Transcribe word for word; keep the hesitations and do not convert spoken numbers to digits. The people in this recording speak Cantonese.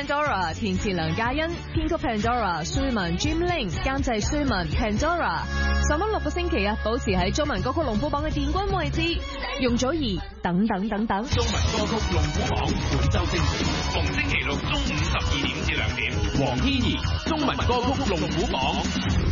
Pandora， 填詞梁嘉欣，編曲 Pandora， 舒文 Jim Ling， 監製舒文 Pandora。上咗六個星期啊，保持喺中文歌曲龍虎榜嘅殿軍位置。容祖兒等等等等。 中文歌曲龍虎榜本周星期，逢星期六中午十二點至兩點，黃天怡中文歌曲龍虎榜。